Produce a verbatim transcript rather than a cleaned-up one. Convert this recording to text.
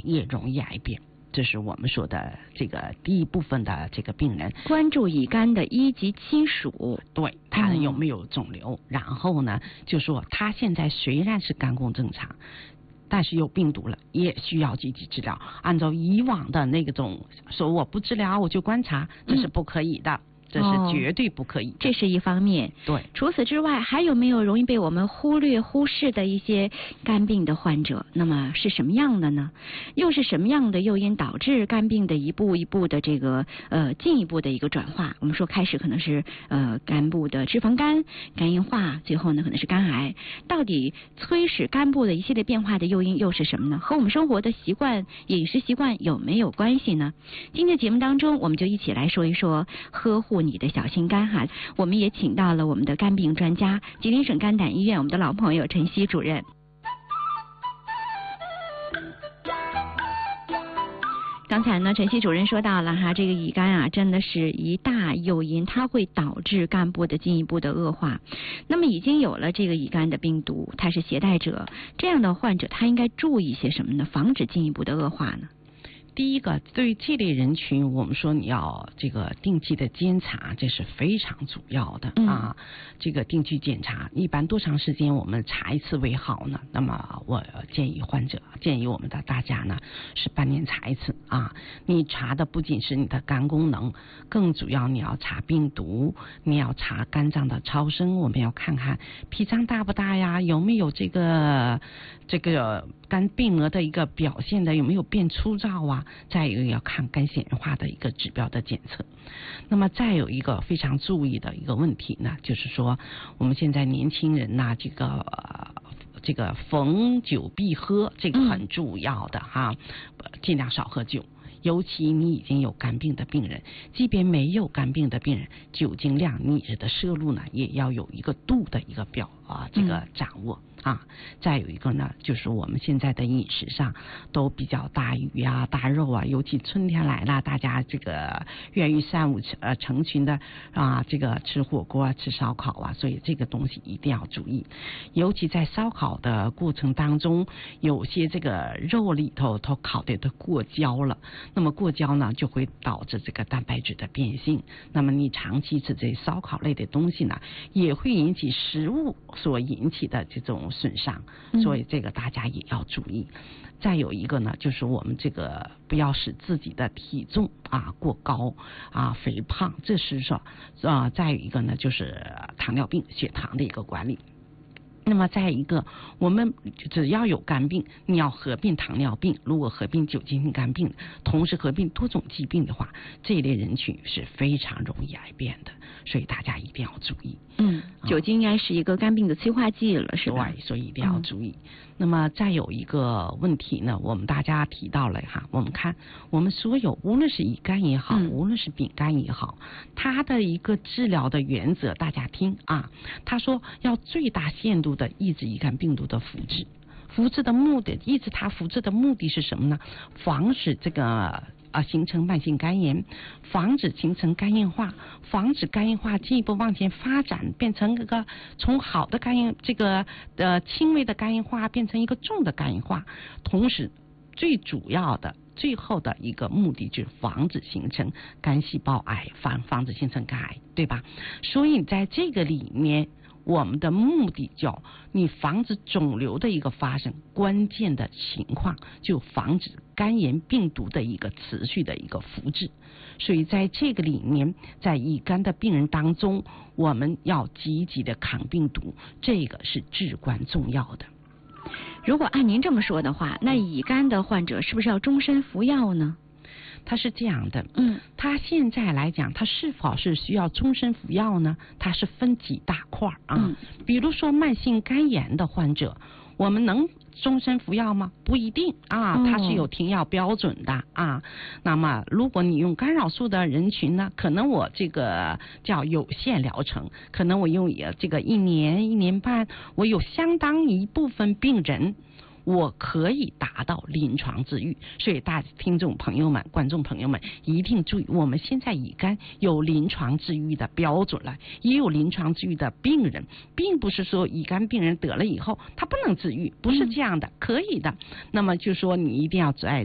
也容易癌变。这是我们说的这个第一部分的这个病人， 关注乙肝的一级亲属， 对他有没有肿瘤，嗯、然后呢，就说他现在虽然是肝功正常，但是有病毒了，也需要积极治疗。按照以往的那种说我不治疗我就观察，这是不可以的。嗯这是绝对不可以、哦、 这是一方面。 对， 除此之外还有没有容易被我们忽略忽视的一些肝病的患者？那么是什么样的呢？又是什么样的诱因导致肝病的一步一步的这个呃进一步的一个转化？我们说开始可能是呃肝部的脂肪肝、肝硬化，最后呢可能是肝癌。到底催使肝部的一系列变化的诱因又是什么呢？和我们生活的习惯、饮食习惯有没有关系呢？今天节目当中我们就一起来说一说呵护你的小心肝哈，我们也请到了我们的肝病专家，吉林省肝胆医院我们的老朋友陈希主任。刚才呢，陈希主任说到了哈，这个乙肝啊，真的是一大诱因，它会导致肝部的进一步的恶化。那么已经有了这个乙肝的病毒，它是携带者，这样的患者他应该注意些什么呢？防止进一步的恶化呢？ 第一个，对于这类人群，我们说你要这个定期的监察，这是非常主要的、嗯、啊。这个定期检查，一般多长时间我们查一次为好呢？那么我建议患者，建议我们的大家呢，是半年查一次啊。你查的不仅是你的肝功能，更主要你要查病毒，你要查肝脏的超声，我们要看看脾脏大不大呀，有没有这个这个肝病鹅的一个表现的，有没有变粗糙啊？再有要看肝显化的一个指标的检测。那么再有一个非常注意的一个问题呢，就是说我们现在年轻人呢，这个、呃、这个逢酒必喝，这个很重要的哈，嗯、尽量少喝酒。尤其你已经有肝病的病人，即便没有肝病的病人，酒精量你的摄入呢也要有一个度的一个表啊，这个掌握、嗯、啊。再有一个呢，就是我们现在的饮食上都比较大鱼啊、大肉啊，尤其春天来了，大家这个愿意三五呃成群的啊，这个吃火锅啊、吃烧烤啊，所以这个东西一定要注意。尤其在烧烤的过程当中，有些这个肉里头都烤的都过焦了。那么过焦呢，就会导致这个蛋白质的变性。那么你长期吃这烧烤类的东西呢，也会引起食物所引起的这种损伤，所以这个大家也要注意。嗯、再有一个呢，就是我们这个不要使自己的体重啊过高啊肥胖，这是说啊。再有一个呢，就是糖尿病、血糖的一个管理。那么再一个，我们只要有肝病，你要合并糖尿病，如果合并酒精性肝病，同时合并多种疾病的话，这一类人群是非常容易癌变的，所以大家一定要注意。 嗯，酒精应该是一个肝病的催化剂了，是吧？ 对，所以一定要注意。嗯、那么再有一个问题呢，我们大家提到了哈，我们看我们所有无论是乙肝也好，嗯、无论是丙肝也好，它的一个治疗的原则，大家听啊，他说要最大限度的抑制乙肝病毒的复制，复制的目的，抑制它复制的目的是什么呢？防止这个啊形成慢性肝炎，防止形成肝硬化，防止肝硬化进一步往前发展，变成一个从好的肝硬这个呃轻微的肝硬化变成一个重的肝硬化，同时最主要的最后的一个目的就是防止形成肝细胞癌，防防止形成肝癌，对吧？所以在这个里面，我们的目的叫你防止肿瘤的一个发生，关键的情况就防止肝炎病毒的一个持续的一个复制。所以在这个里面，在乙肝的病人当中，我们要积极的抗病毒，这个是至关重要的。 如果按您这么说的话，那乙肝的患者是不是要终身服药呢？ 它是这样的， 嗯， 它现在来讲，它是否是需要终身服药呢？它是分几大块啊。嗯、比如说慢性肝炎的患者，我们能终身服药吗？不一定啊，它是有停药标准的啊。那么如果你用干扰素的人群呢，可能我这个叫有限疗程，可能我用这个一年一年半，我有相当一部分病人，我可以达到临床治愈。所以大听众朋友们、观众朋友们一定注意，我们现在乙肝有临床治愈的标准了，也有临床治愈的病人，并不是说乙肝病人得了以后他不能治愈，不是这样的，可以的。那么就说你一定要在